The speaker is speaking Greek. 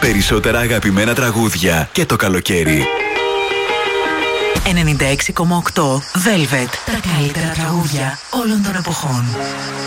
Περισσότερα αγαπημένα τραγούδια και το καλοκαίρι. 96,8 Velvet. Τα καλύτερα τραγούδια όλων των εποχών.